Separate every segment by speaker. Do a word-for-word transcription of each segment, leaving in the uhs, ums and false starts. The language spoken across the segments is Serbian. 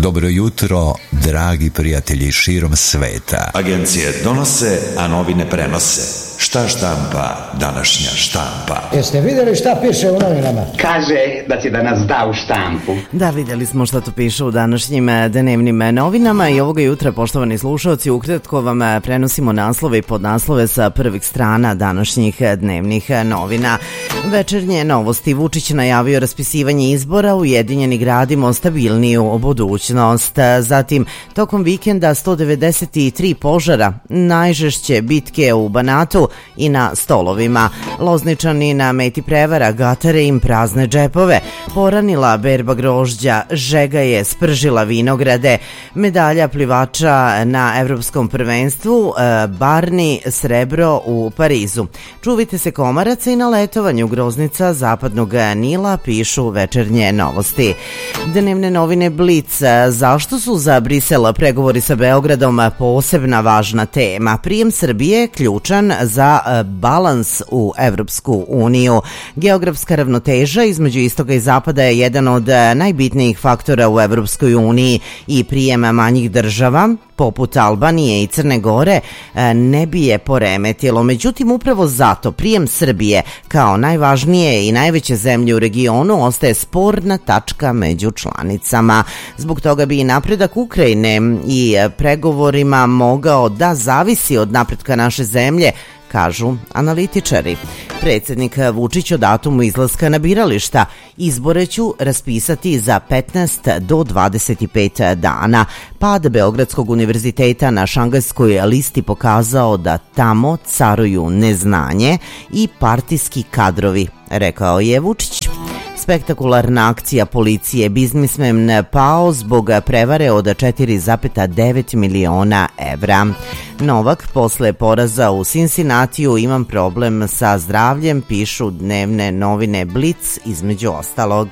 Speaker 1: Dobro jutro, dragi prijatelji širom sveta.
Speaker 2: Agencije donose, a novine prenose. Šta štampa današnja štampa?
Speaker 3: Jeste vidjeli šta piše u novinama?
Speaker 4: Kaže da će da nas da u štampu.
Speaker 5: Da, vidjeli smo šta to piše u današnjim dnevnim novinama i ovoga jutra, poštovani slušalci, ukratko vam prenosimo naslove i podnaslove sa prvih strana današnjih dnevnih novina. Večernje novosti. Vučić najavio raspisivanje izbora, ujedinjeni gradimo stabilniju budućnost. Zatim, tokom vikenda sto devedeset tri požara, najžešće bitke u Banatu i na stolovima. Lozničani na meti prevara, gatare im prazne džepove. Poranila berba grožđa, žega je spržila vinograde. Medalja plivača na evropskom prvenstvu, Barni srebro u Parizu. Čuvite se komaraca i na letovanju groznica zapadnog Nila, pišu večernje novosti. Dnevne novine Blic. Zašto su za Brisel pregovori sa Beogradom posebna važna tema? Prijem Srbije ključan za balans u Evropsku uniju. Geografska ravnoteža između istoka i zapada je jedan od najbitnijih faktora u Evropskoj uniji i prijem manjih država poput Albanije i Crne Gore ne bi je poremetilo. Međutim, upravo zato prijem Srbije kao najvažnije i najveće zemlje u regionu ostaje sporna tačka među članicama. Zbog toga bi i napredak Ukrajine i pregovorima mogao da zavisi od napretka naše zemlje, kažu analitičari. Predsjednik Vučić o datumu izlaska na birališta. Izbore ću raspisati za petnaest do dvadeset pet dana. Pad Beogradskog univerziteta na Šangajskoj listi pokazao da tamo caruju neznanje i partijski kadrovi, rekao je Vučić. Spektakularna akcija policije, biznismen pao zbog prevare od četiri zarez devet miliona evra. Novak posle poraza u Cincinnatiju, imam problem sa zdravljem, pišu dnevne novine Blic između ostalog.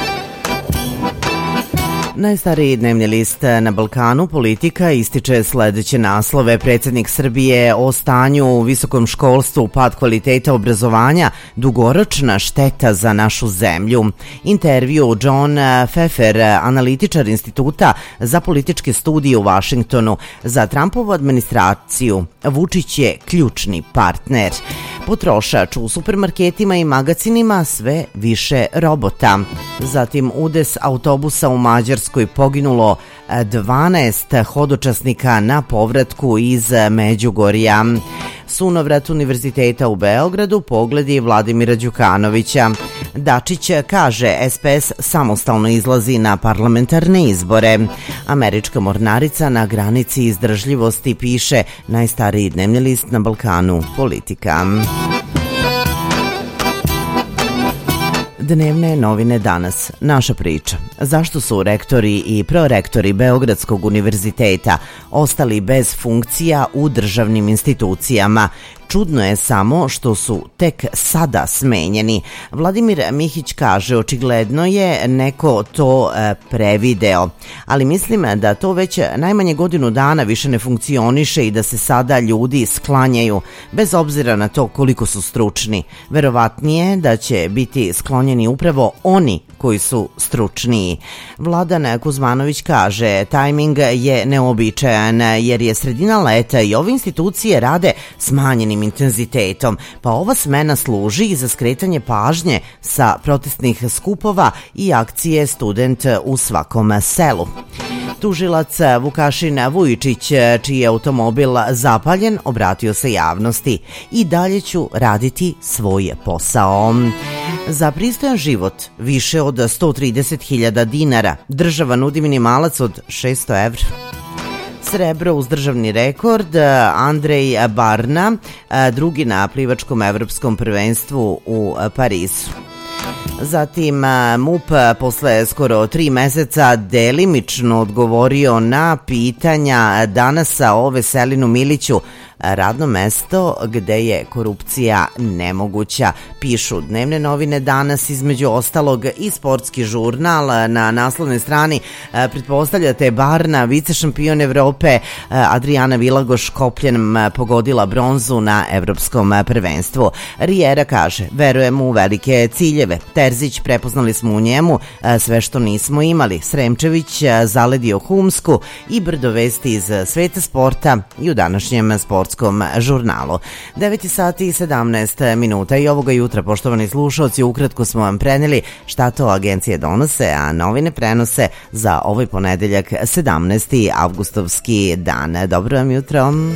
Speaker 5: Najstariji dnevni list na Balkanu, Politika, ističe sledeće naslove. Predsjednik Srbije o stanju u visokom školstvu, pad kvaliteta obrazovanja, dugoročna šteta za našu zemlju. Intervju John Pfeffer, analitičar Instituta za političke studije u Vašingtonu. Za Trumpovu administraciju Vučić je ključni partner. Potrošač, u supermarketima i magacinima sve više robota. Zatim, udes autobusa u Mađarskoj, poginulo dvanaest hodočasnika na povratku iz Međugorja. Sunovrat Univerziteta u Beogradu, pogledi Vladimira Đukanovića. Dačić kaže S P S samostalno izlazi na parlamentarne izbore. Američka mornarica na granici izdržljivosti, piše najstariji dnevni list na Balkanu, Politika. Dnevne novine danas. Naša priča. Zašto su rektori i prorektori Beogradskog univerziteta ostali bez funkcija u državnim institucijama? Čudno je samo što su tek sada smenjeni. Vladimir Mihić kaže, očigledno je neko to e, prevideo, ali mislim da to već najmanje godinu dana više ne funkcioniše i da se sada ljudi sklanjaju, bez obzira na to koliko su stručni. Verovatnije da će biti sklonjeni upravo oni koji su stručniji. Vladan Kuzmanović kaže, tajming je neobičajan jer je sredina leta i ove institucije rade smanjenim intenzitetom, pa ova smena služi i za skretanje pažnje sa protestnih skupova i akcije Student u svakom selu. Tužilac Vukašin Vujičić, čiji je automobil zapaljen, obratio se javnosti. I dalje ću raditi svoj posao. Za pristojan život više od sto trideset hiljada dinara. Država nudi minimalac od šesto evra. Srebro uz državni rekord, Andrej Barna, drugi na plivačkom evropskom prvenstvu u Parizu. Zatim M U P posle skoro tri meseca delimično odgovorio na pitanja Danasa o Veselinu Miliću, radno mesto gde je korupcija nemoguća, pišu dnevne novine danas, između ostalog i sportski žurnal. Na naslovnoj strani pretpostavljate Barna, vice šampion Evrope, Adriana Vilagoš kopljem pogodila bronzu na evropskom prvenstvu. Rijera kaže, verujem u velike ciljeve, Terzić, prepoznali smo u njemu sve što nismo imali. Sremčević zaledio Humsku i brdo vesti iz sveta sporta i u današnjem sportskom žurnalu. devet sati i sedamnaest minuta i ovoga jutra, poštovani slušalci, ukratko smo vam preneli šta to agencije donose, a novine prenose za ovaj ponedeljak sedamnaesti avgustovski dan. Dobro vam jutro.